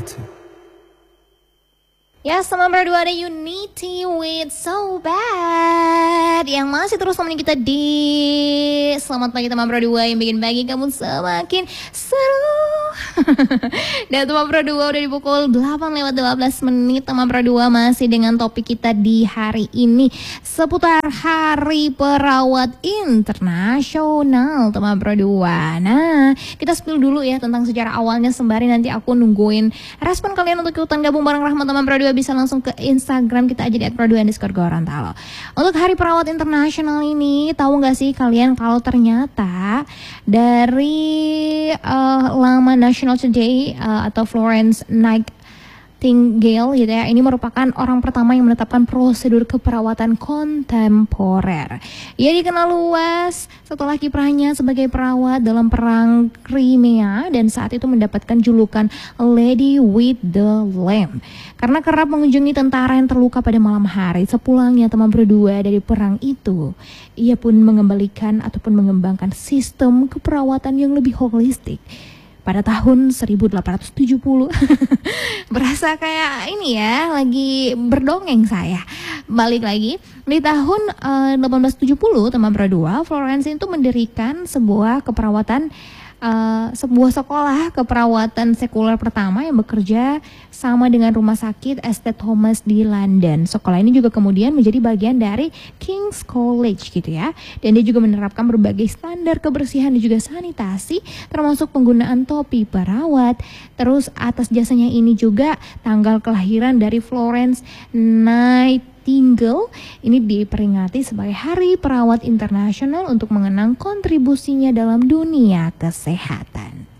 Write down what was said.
unity. Ya, sama berdua ada Unity with So Bad yang masih terus nemenin kita di Selamat Pagi teman berdua yang bikin pagi kamu semakin seru. Dan teman berdua udah di pukul 8:12 teman berdua masih dengan topik kita di hari ini seputar Hari Perawat Internasional teman berdua. Nah, kita spill dulu ya tentang sejarah awalnya sembari nanti aku nungguin respon kalian untuk ikutan gabung bareng Rahmat teman berdua. Bisa langsung ke Instagram kita aja di @perdua_Gorontalo. Untuk Hari Perawat Internasional ini, tahu nggak sih kalian kalau ternyata dari laman National Today atau Florence Nightingale gitu ya, ini merupakan orang pertama yang menetapkan prosedur keperawatan kontemporer. Ia dikenal luas setelah kiprahnya sebagai perawat dalam perang Crimea dan saat itu mendapatkan julukan Lady with the Lamp karena kerap mengunjungi tentara yang terluka pada malam hari. Sepulangnya teman berdua dari perang itu, ia pun mengembalikan ataupun mengembangkan sistem keperawatan yang lebih holistik. Pada tahun 1870 berasa kayak ini ya, lagi berdongeng saya. Balik lagi di tahun 1870 teman berdua, Florence itu mendirikan sebuah sekolah keperawatan sekuler pertama yang bekerja sama dengan rumah sakit St. Thomas di London. Sekolah ini juga kemudian menjadi bagian dari King's College gitu ya. Dan dia juga menerapkan berbagai standar kebersihan dan juga sanitasi termasuk penggunaan topi perawat. Terus atas jasanya ini juga tanggal kelahiran dari Florence Nightingale ini diperingati sebagai Hari Perawat Internasional untuk mengenang kontribusinya dalam dunia kesehatan.